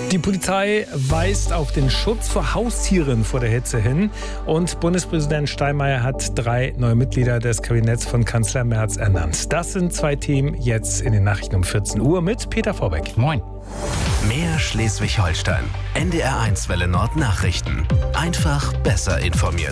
Die Polizei weist auf den Schutz vor Haustieren vor der Hitze hin. Und Bundespräsident Steinmeier hat 3 neue Mitglieder des Kabinetts von Kanzler Merz ernannt. Das sind 2 Themen jetzt in den Nachrichten um 14 Uhr mit Peter Vorbeck. Moin. Mehr Schleswig-Holstein. NDR1 Welle Nord Nachrichten. Einfach besser informiert.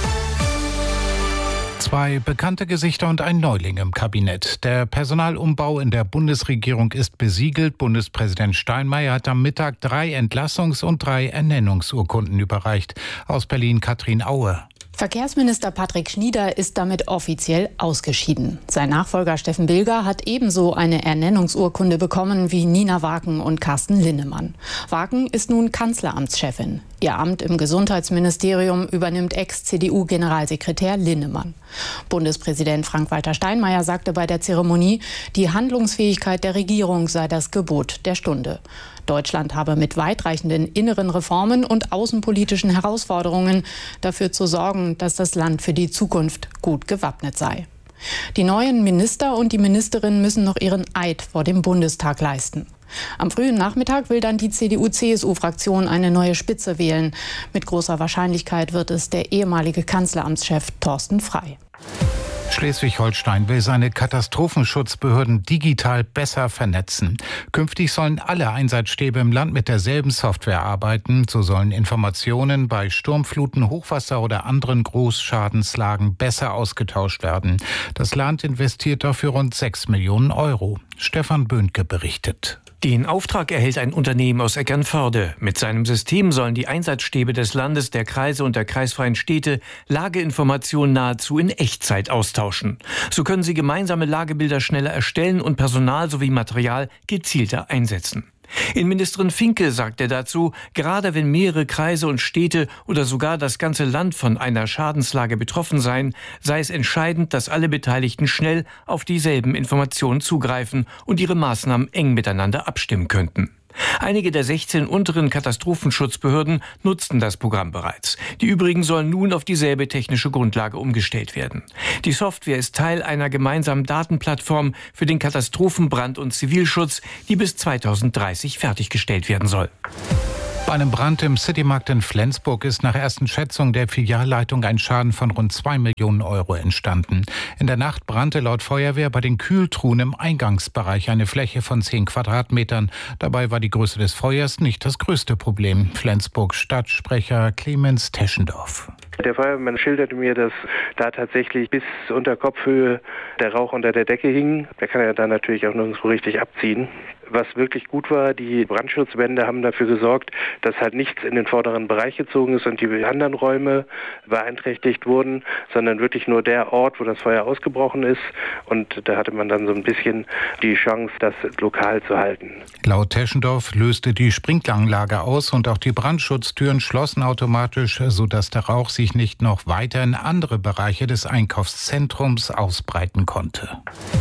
2 bekannte Gesichter und ein Neuling im Kabinett. Der Personalumbau in der Bundesregierung ist besiegelt. Bundespräsident Steinmeier hat am Mittag 3 Entlassungs- und 3 Ernennungsurkunden überreicht. Aus Berlin Katrin Aue. Verkehrsminister Patrick Schnieder ist damit offiziell ausgeschieden. Sein Nachfolger Steffen Bilger hat ebenso eine Ernennungsurkunde bekommen wie Nina Waken und Carsten Linnemann. Waken ist nun Kanzleramtschefin. Ihr Amt im Gesundheitsministerium übernimmt Ex-CDU-Generalsekretär Linnemann. Bundespräsident Frank-Walter Steinmeier sagte bei der Zeremonie, die Handlungsfähigkeit der Regierung sei das Gebot der Stunde. Deutschland habe mit weitreichenden inneren Reformen und außenpolitischen Herausforderungen dafür zu sorgen, dass das Land für die Zukunft gut gewappnet sei. Die neuen Minister und die Ministerinnen müssen noch ihren Eid vor dem Bundestag leisten. Am frühen Nachmittag will dann die CDU-CSU-Fraktion eine neue Spitze wählen. Mit großer Wahrscheinlichkeit wird es der ehemalige Kanzleramtschef Thorsten Frey. Schleswig-Holstein will seine Katastrophenschutzbehörden digital besser vernetzen. Künftig sollen alle Einsatzstäbe im Land mit derselben Software arbeiten. So sollen Informationen bei Sturmfluten, Hochwasser oder anderen Großschadenslagen besser ausgetauscht werden. Das Land investiert dafür rund 6 Millionen Euro. Stefan Böhnke berichtet. Den Auftrag erhält ein Unternehmen aus Eckernförde. Mit seinem System sollen die Einsatzstäbe des Landes, der Kreise und der kreisfreien Städte Lageinformationen nahezu in Echtzeit austauschen. So können sie gemeinsame Lagebilder schneller erstellen und Personal sowie Material gezielter einsetzen. Innenministerin Finke sagte dazu, gerade wenn mehrere Kreise und Städte oder sogar das ganze Land von einer Schadenslage betroffen seien, sei es entscheidend, dass alle Beteiligten schnell auf dieselben Informationen zugreifen und ihre Maßnahmen eng miteinander abstimmen könnten. Einige der 16 unteren Katastrophenschutzbehörden nutzten das Programm bereits. Die übrigen sollen nun auf dieselbe technische Grundlage umgestellt werden. Die Software ist Teil einer gemeinsamen Datenplattform für den Katastrophen-, Brand- und Zivilschutz, die bis 2030 fertiggestellt werden soll. Bei einem Brand im Citymarkt in Flensburg ist nach ersten Schätzungen der Filialleitung ein Schaden von rund 2 Millionen Euro entstanden. In der Nacht brannte laut Feuerwehr bei den Kühltruhen im Eingangsbereich eine Fläche von 10 Quadratmetern. Dabei war die Größe des Feuers nicht das größte Problem. Flensburgs Stadtsprecher Clemens Teschendorf. Der Feuerwehrmann schilderte mir, dass da tatsächlich bis unter Kopfhöhe der Rauch unter der Decke hing. Der kann ja dann natürlich auch nirgendwo richtig abziehen. Was wirklich gut war, die Brandschutzwände haben dafür gesorgt, dass halt nichts in den vorderen Bereich gezogen ist und die anderen Räume beeinträchtigt wurden, sondern wirklich nur der Ort, wo das Feuer ausgebrochen ist. Und da hatte man dann so ein bisschen die Chance, das lokal zu halten. Laut Teschendorf löste die Sprinkleranlage aus und auch die Brandschutztüren schlossen automatisch, sodass der Rauch sich nicht noch weiter in andere Bereiche des Einkaufszentrums ausbreiten konnte.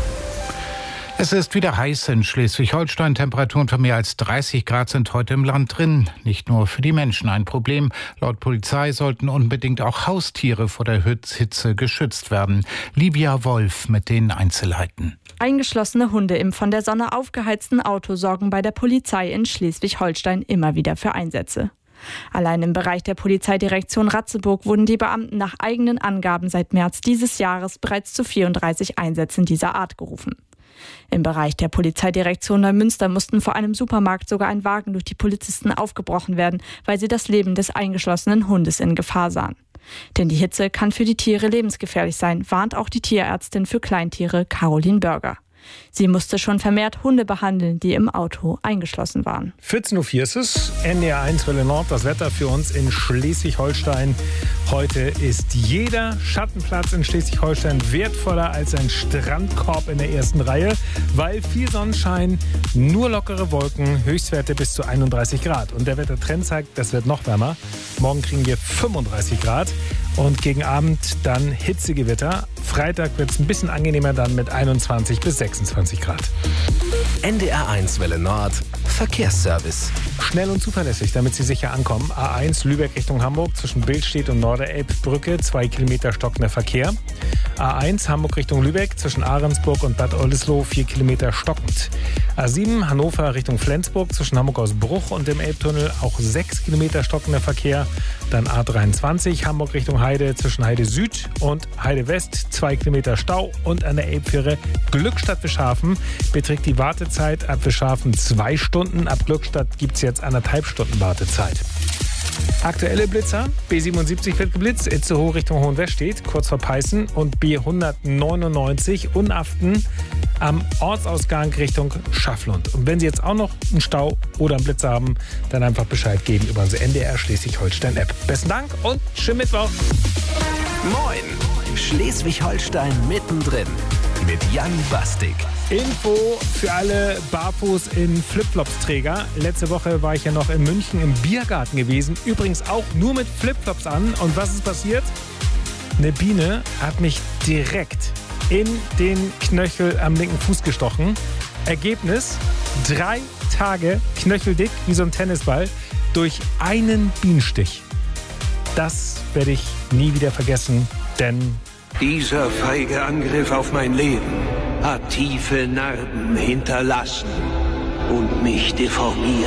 Es ist wieder heiß in Schleswig-Holstein. Temperaturen von mehr als 30 Grad sind heute im Land drin. Nicht nur für die Menschen ein Problem. Laut Polizei sollten unbedingt auch Haustiere vor der Hitze geschützt werden. Livia Wolf mit den Einzelheiten. Eingeschlossene Hunde im von der Sonne aufgeheizten Auto sorgen bei der Polizei in Schleswig-Holstein immer wieder für Einsätze. Allein im Bereich der Polizeidirektion Ratzeburg wurden die Beamten nach eigenen Angaben seit März dieses Jahres bereits zu 34 Einsätzen dieser Art gerufen. Im Bereich der Polizeidirektion Neumünster mussten vor einem Supermarkt sogar ein Wagen durch die Polizisten aufgebrochen werden, weil sie das Leben des eingeschlossenen Hundes in Gefahr sahen. Denn die Hitze kann für die Tiere lebensgefährlich sein, warnt auch die Tierärztin für Kleintiere Caroline Börger. Sie musste schon vermehrt Hunde behandeln, die im Auto eingeschlossen waren. 14.04 Uhr ist es, NDR1 Welle Nord, das Wetter für uns in Schleswig-Holstein. Heute ist jeder Schattenplatz in Schleswig-Holstein wertvoller als ein Strandkorb in der ersten Reihe, weil viel Sonnenschein, nur lockere Wolken, Höchstwerte bis zu 31 Grad. Und der Wettertrend zeigt, das wird noch wärmer. Morgen kriegen wir 35 Grad und gegen Abend dann Hitzegewitter. Freitag wird es ein bisschen angenehmer, dann mit 21 bis 26 Grad. NDR1 Welle Nord, Verkehrsservice. Schnell und zuverlässig, damit Sie sicher ankommen. A1 Lübeck Richtung Hamburg zwischen Billstedt und Norderelbbrücke, 2 Kilometer stockender Verkehr. A1 Hamburg Richtung Lübeck zwischen Ahrensburg und Bad Oldesloe 4 Kilometer stockend. A7 Hannover Richtung Flensburg zwischen Hamburg-Ausbruch und dem Elbtunnel auch 6 Kilometer stockender Verkehr. Dann A23 Hamburg Richtung Heide zwischen Heide Süd und Heide West 2 Kilometer Stau und an der Elbfähre Glückstadt-Wischhafen beträgt die Wartezeit ab Wischhafen 2 Stunden. Ab Glückstadt gibt es jetzt 1,5 Stunden Wartezeit. Aktuelle Blitzer: B77 wird geblitzt, Itzehoe Richtung Hohenwestedt, kurz vor Peißen, und B199 Unaften am Ortsausgang Richtung Schafflund. Und wenn Sie jetzt auch noch einen Stau oder einen Blitzer haben, dann einfach Bescheid geben über unsere NDR Schleswig-Holstein-App. Besten Dank und schönen Mittwoch. Moin! Schleswig-Holstein mittendrin mit Jan Bastik. Info für alle Barfuß in Flipflops-Träger. Letzte Woche war ich ja noch in München im Biergarten gewesen. Übrigens auch nur mit Flipflops an. Und was ist passiert? Eine Biene hat mich direkt in den Knöchel am linken Fuß gestochen. Ergebnis: 3 Tage knöcheldick wie so ein Tennisball durch einen Bienenstich. Das werde ich nie wieder vergessen, denn dieser feige Angriff auf mein Leben hat tiefe Narben hinterlassen und mich deformiert.